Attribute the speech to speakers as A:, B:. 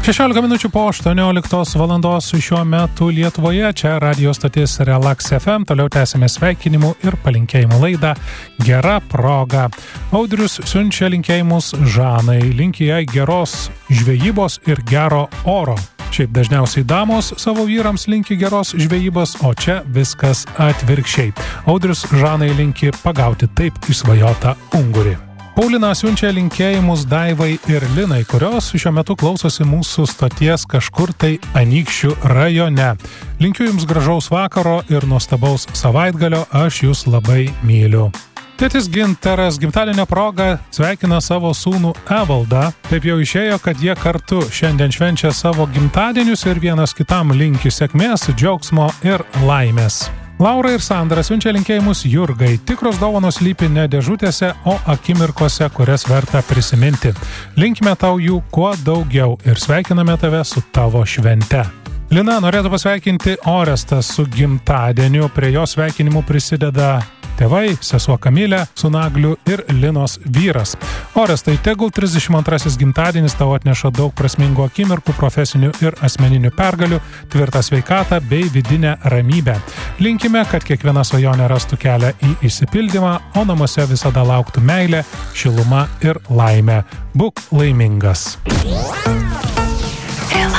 A: 16 minučių po 18 valandos šiuo metu Lietuvoje, čia radio stotis Relax FM, toliau tęsime sveikinimų ir palinkėjimų laidą Gera proga. Audrius siunčia linkėjimus Žanai, linki jai geros žvejybos ir gero oro. Šiaip dažniausiai damos savo vyrams linki geros žvejybos, o čia viskas atvirkščiai. Audrius Žanai linki pagauti taip išsvajotą ungurį. Paulina siunčia linkėjimus Daivai ir Linai, kurios šiuo metu klausosi mūsų stoties kažkur tai Anykščių rajone. Linkiu jums gražaus vakaro ir nuostabaus savaitgalio, aš jūs labai myliu. Tėtis Gintaras gimtadienio proga sveikina savo sūnų Evaldą. Taip jau išėjo, kad jie kartu šiandien švenčia savo gimtadienius ir vienas kitam linki sėkmės, džiaugsmo ir laimės. Laura ir Sandra siunčia linkėjimus Jurgai. Tikros dovanos lypi ne dėžutėse, o akimirkose, kurias verta prisiminti. Linkime tau jų kuo daugiau ir sveikiname tave su tavo švente. Lina norėtų pasveikinti Orestą su gimtadieniu. Prie jo sveikinimų prisideda tėvai, sesuo Kamilė, Sunaglių ir Linos vyras. Orestai, tegul 32 gimtadienis tau atneša daug prasmingų akimirkų, profesinių ir asmeninių pergalių, tvirtą sveikatą bei vidinę ramybę. Linkime, kad kiekviena svajonė rastų kelią į išsipildymą, o namuose visada lauktų meilė, šiluma ir laimė. Būk laimingas.